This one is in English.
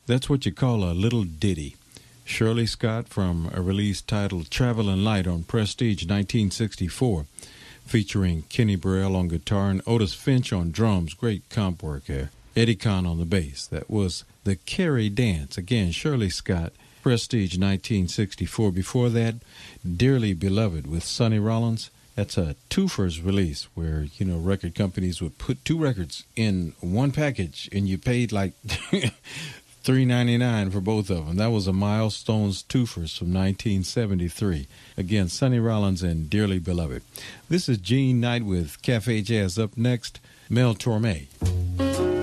That's what you call a little ditty. Shirley Scott from a release titled Traveling Light on Prestige 1964, featuring Kenny Burrell on guitar and Otis Finch on drums. Great comp work there. Eddie Kahn on the bass. That was the Carrie Dance. Again, Shirley Scott, Prestige 1964. Before that, Dearly Beloved with Sonny Rollins. That's a twofer's release where, record companies would put two records in one package and you paid like $3.99 for both of them. That was a Milestones twofers from 1973. Again, Sonny Rollins and Dearly Beloved. This is Gene Knight with Cafe Jazz. Up next, Mel Torme.